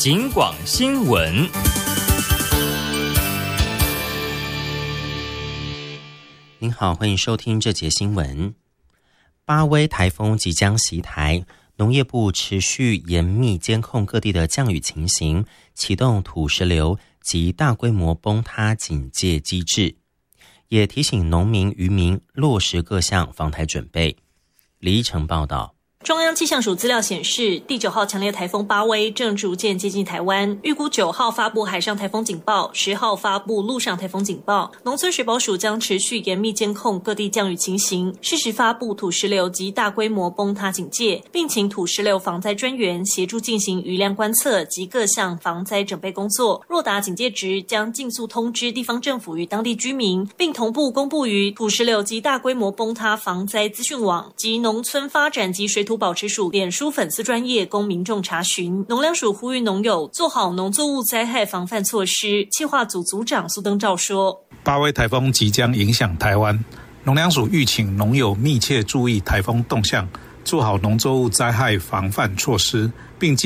警广新闻。 您好，欢迎收听这节新闻。巴威台风即将袭台，农业部持续严密监控各地的降雨情形，启动土石流及大规模崩塌警戒机制，也提醒农民渔民落实各项防台准备。李依成报道。 中央气象署资料显示，第9号强烈台风巴威正逐渐接近台湾，预估9号发布海上台风警报，10号发布陆上台风警报。农村水保署将持续严密监控各地降雨情形，适时发布土石流及大规模崩塌警戒，并请土石流防灾专员协助进行雨量观测及各项防灾准备工作。若达警戒值，将尽速通知地方政府与当地居民，并同步公布于土石流及大规模崩塌防灾资讯网及农村发展及水土保持署脸书粉丝专页供民众查询。农粮署呼吁农友做好农作物灾害防范措施。企划组组长苏登照说， 巴威台风即将影响台湾，农粮署吁请农友密切注意台风动向，做好农作物灾害防范措施，并